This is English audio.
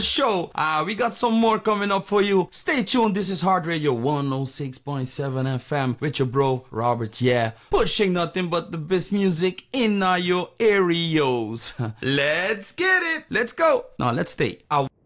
show. We got some more coming up for you. Stay tuned. This is Heart Radio 106.7 FM with your bro Robert. Yeah, pushing nothing but the best music in your areas. Let's get it. Let's go. No, let's stay.